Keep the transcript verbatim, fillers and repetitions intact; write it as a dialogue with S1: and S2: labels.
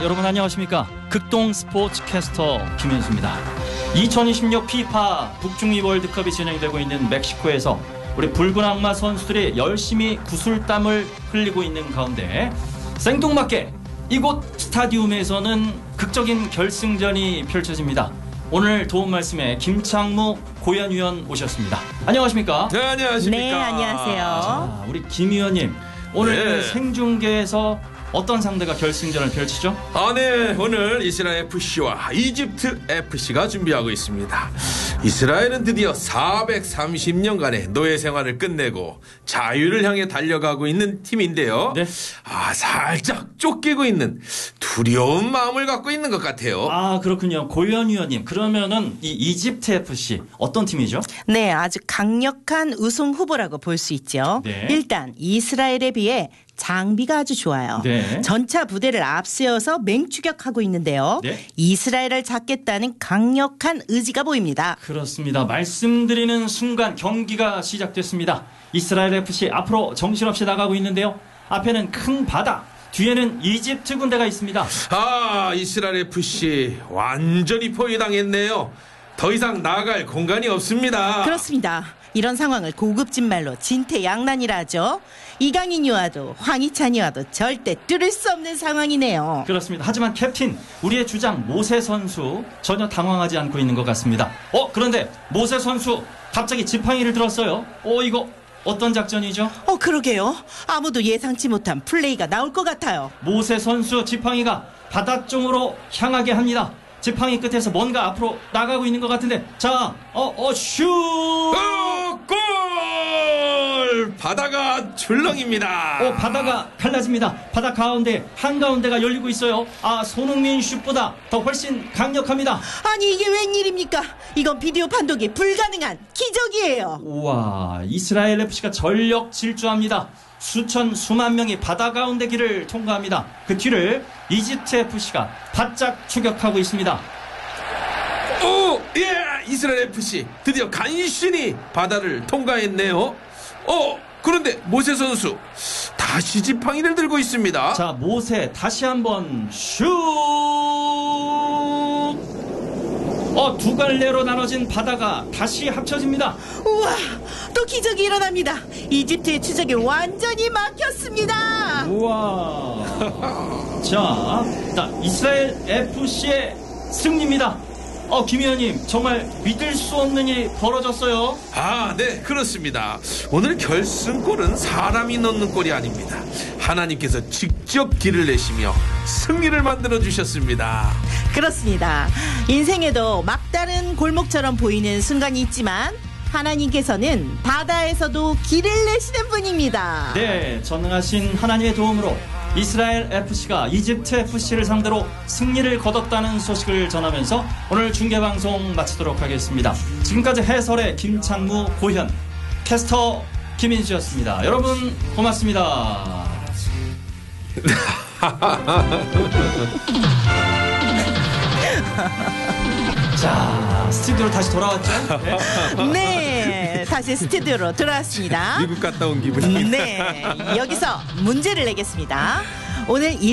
S1: 여러분 안녕하십니까? 극동 스포츠 캐스터 김현수입니다. 이천이십육 피파 북중미 월드컵이 진행되고 있는 멕시코에서 우리 붉은 악마 선수들이 열심히 구슬땀을 흘리고 있는 가운데 생뚱맞게 이곳 스타디움에서는 극적인 결승전이 펼쳐집니다. 오늘 도움 말씀에 김창무 고현위원 오셨습니다. 안녕하십니까?
S2: 네, 안녕하십니까?
S3: 네, 안녕하세요.
S1: 자, 우리 김 위원님, 오늘
S2: 네.
S1: 그 생중계에서 어떤 상대가 결승전을 펼치죠?
S2: 아, 네. 오늘 이스라엘 에프씨와 이집트 에프씨가 준비하고 있습니다. 이스라엘은 드디어 사백삼십 년간의 노예 생활을 끝내고 자유를 향해 달려가고 있는 팀인데요.
S1: 네.
S2: 아, 살짝 쫓기고 있는 두려운 마음을 갖고 있는 것 같아요.
S1: 아, 그렇군요. 고현 위원님, 그러면은 이 이집트 에프씨 어떤 팀이죠?
S3: 네, 아주 강력한 우승 후보라고 볼 수 있죠.
S1: 네.
S3: 일단 이스라엘에 비해 장비가 아주 좋아요.
S1: 네.
S3: 전차 부대를 앞세워서 맹추격하고 있는데요.
S1: 네.
S3: 이스라엘을 잡겠다는 강력한 의지가 보입니다.
S1: 그렇습니다. 말씀드리는 순간 경기가 시작됐습니다. 이스라엘 에프씨 앞으로 정신없이 나가고 있는데요. 앞에는 큰 바다, 뒤에는 이집트 군대가 있습니다.
S2: 아, 이스라엘 에프씨 완전히 포위당했네요. 더 이상 나갈 공간이 없습니다.
S3: 그렇습니다. 이런 상황을 고급진 말로 진퇴양난이라 하죠. 이강인이 와도 황희찬이 와도 절대 뚫을 수 없는 상황이네요.
S1: 그렇습니다. 하지만 캡틴, 우리의 주장 모세 선수 전혀 당황하지 않고 있는 것 같습니다. 어, 그런데 모세 선수 갑자기 지팡이를 들었어요. 어, 이거 어떤 작전이죠?
S3: 어, 그러게요. 아무도 예상치 못한 플레이가 나올 것 같아요.
S1: 모세 선수 지팡이가 바다 쪽으로 향하게 합니다. 지팡이 끝에서 뭔가 앞으로 나가고 있는 것 같은데, 자, 어, 어, 슛!
S2: 어, 골! 바다가 출렁입니다.
S1: 어, 바다가 갈라집니다. 바다 가운데 한가운데가 열리고 있어요. 아, 손흥민 슛보다 더 훨씬 강력합니다.
S3: 아니, 이게 웬일입니까? 이건 비디오 판독이 불가능한 기적이에요.
S1: 우와, 이스라엘 에프씨가 전력 질주합니다. 수천 수만 명이 바다 가운데 길을 통과합니다. 그 뒤를 이집트 에프씨가 바짝 추격하고 있습니다.
S2: 오, 예, 이스라엘 에프씨 드디어 간신히 바다를 통과했네요. 어, 그런데 모세 선수 다시 지팡이를 들고 있습니다.
S1: 자, 모세 다시 한번 슛! 어, 두 갈래로 나눠진 바다가 다시 합쳐집니다.
S3: 우와, 또 기적이 일어납니다. 이집트의 추적이 완전히 막혔습니다.
S1: 우와. 자, 자, 이스라엘 에프씨의 승리입니다. 어, 김 의원님, 정말 믿을 수 없는 일이 벌어졌어요.
S2: 아, 네, 그렇습니다. 오늘 결승골은 사람이 넣는 골이 아닙니다. 하나님께서 직접 길을 내시며 승리를 만들어 주셨습니다.
S3: 그렇습니다. 인생에도 막다른 골목처럼 보이는 순간이 있지만 하나님께서는 바다에서도 길을 내시는 분입니다.
S1: 네, 전능하신 하나님의 도움으로 이스라엘 에프씨가 이집트 에프씨를 상대로 승리를 거뒀다는 소식을 전하면서 오늘 중계방송 마치도록 하겠습니다. 지금까지 해설의 김창무, 고현, 캐스터 김인수였습니다. 여러분 고맙습니다. 자, 스튜디오로 다시 돌아왔죠? 네.
S3: 네, 다시 스튜디오로 돌아왔습니다.
S2: 미국 갔다 온 기분입니다.
S3: 네, 여기서 문제를 내겠습니다. 오늘 이